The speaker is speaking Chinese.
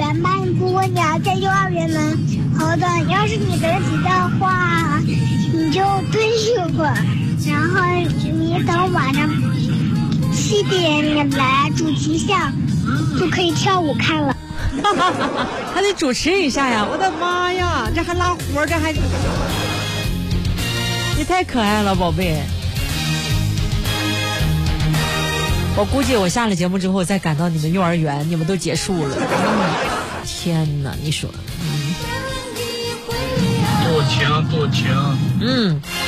园吧？如果你要在幼儿园门口等，要是你来得及的话，你就蹲一会儿，然后你等晚上7点你来主题下就可以跳舞看了。 还得主持一下呀！我的妈呀，这还拉活，这还你太可爱了，宝贝。我估计我下了节目之后再赶到你们幼儿园，你们都结束了。天哪，你说， 多情。